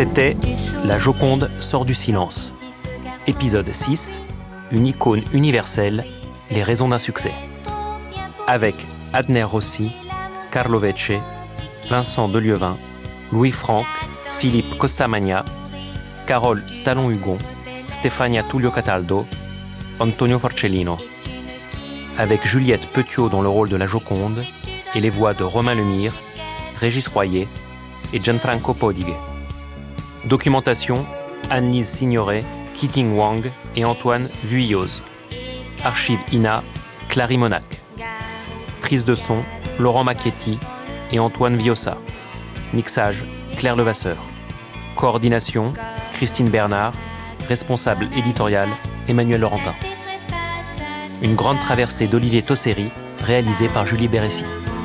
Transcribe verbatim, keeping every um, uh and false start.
C'était La Joconde sort du silence. Épisode six, une icône universelle, les raisons d'un succès. Avec Adner Rossi, Carlo Vecce, Vincent Delieuvin, Louis Franck, Philippe Costamagna, Carole Talon-Hugon, Stefania Tullio Cataldo, Antonio Forcellino. Avec Juliette Petiot dans le rôle de la Joconde et les voix de Romain Lemire, Régis Royer et Gianfranco Podighe. Documentation, Anne-Lise Signoret, Keating Wang et Antoine Vuilloz. Archives I N A, Clary Monac. Prise de son, Laurent Macchietti et Antoine Viossa. Mixage, Claire Levasseur. Coordination, Christine Bernard. Responsable éditorial, Emmanuel Laurentin. Une grande traversée d'Olivier Tosseri, réalisée par Julie Bérécy.